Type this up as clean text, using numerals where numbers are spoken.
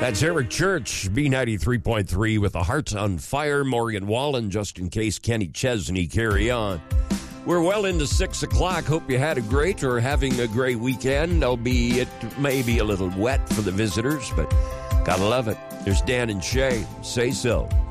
That's Eric Church, B93.3 with the Hearts on Fire. Morgan Wallen, just in case Kenny Chesney carry on. We're well into 6 o'clock. Hope you had a great or having a great weekend, albeit maybe a little wet for the visitors, but gotta love it. There's Dan and Shay. Say so.